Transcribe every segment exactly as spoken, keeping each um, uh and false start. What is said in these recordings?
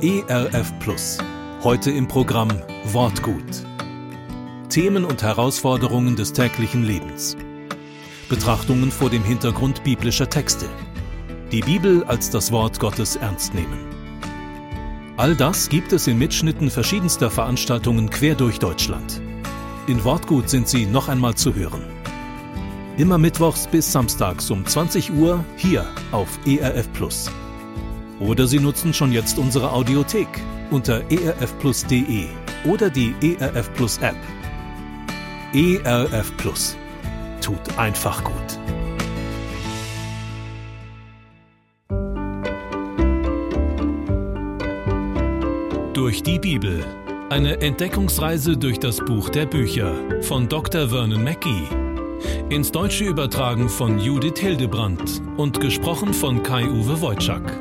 E R F Plus. Heute im Programm Wortgut. Themen und Herausforderungen des täglichen Lebens. Betrachtungen vor dem Hintergrund biblischer Texte. Die Bibel als das Wort Gottes ernst nehmen. All das gibt es in Mitschnitten verschiedenster Veranstaltungen quer durch Deutschland. In Wortgut sind sie noch einmal zu hören. Immer mittwochs bis samstags um zwanzig Uhr hier auf E R F Plus. Oder Sie nutzen schon jetzt unsere Audiothek unter e r f plus punkt d e oder die E R F Plus App. E R F Plus. Tut einfach gut. Durch die Bibel. Eine Entdeckungsreise durch das Buch der Bücher von Doktor Vernon Mackey. Ins Deutsche übertragen von Judith Hildebrandt und gesprochen von Kai-Uwe Wojczak.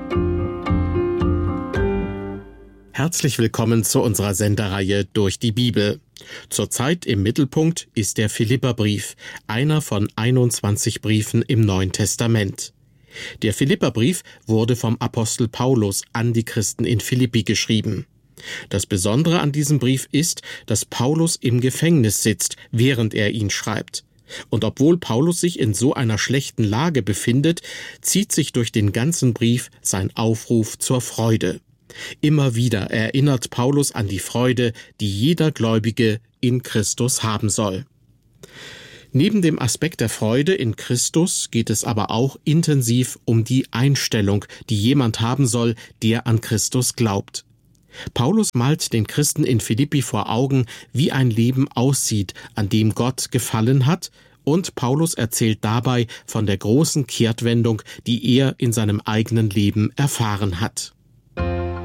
Herzlich willkommen zu unserer Sendereihe Durch die Bibel. Zurzeit im Mittelpunkt ist der Philipperbrief, einer von einundzwanzig Briefen im Neuen Testament. Der Philipperbrief wurde vom Apostel Paulus an die Christen in Philippi geschrieben. Das Besondere an diesem Brief ist, dass Paulus im Gefängnis sitzt, während er ihn schreibt. Und obwohl Paulus sich in so einer schlechten Lage befindet, zieht sich durch den ganzen Brief sein Aufruf zur Freude. Immer wieder erinnert Paulus an die Freude, die jeder Gläubige in Christus haben soll. Neben dem Aspekt der Freude in Christus geht es aber auch intensiv um die Einstellung, die jemand haben soll, der an Christus glaubt. Paulus malt den Christen in Philippi vor Augen, wie ein Leben aussieht, an dem Gott gefallen hat, und Paulus erzählt dabei von der großen Kehrtwendung, die er in seinem eigenen Leben erfahren hat.